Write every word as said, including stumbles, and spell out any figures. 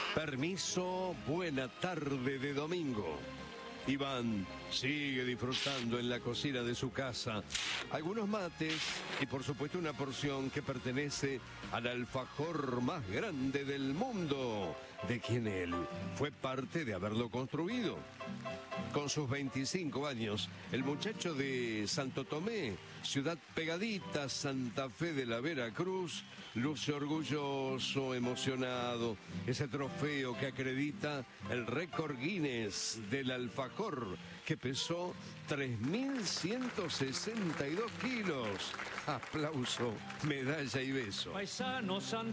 Permiso, buena tarde de domingo. Iván sigue disfrutando en la cocina de su casa algunos mates y por supuesto una porción que pertenece al alfajor más grande del mundo, de quien él fue parte de haberlo construido. Con sus veinticinco años, el muchacho de Santo Tomé, ciudad pegadita, Santa Fe de la Veracruz, luce orgulloso, emocionado. Ese trofeo que acredita el récord Guinness del alfajor, que pesó tres mil ciento sesenta y dos kilos. Aplauso, medalla y beso. Paisanos